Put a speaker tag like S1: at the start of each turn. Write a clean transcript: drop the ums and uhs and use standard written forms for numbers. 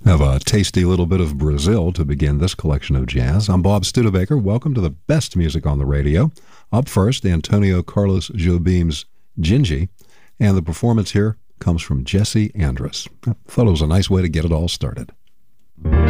S1: Have a tasty little bit of Brazil to begin this collection of jazz. I'm Bob Studebaker. Welcome to the best music on the radio. Up first, Antonio Carlos Jobim's Gingy, and the performance here comes from Jesse Andrus. I thought it was a nice way to get it all started.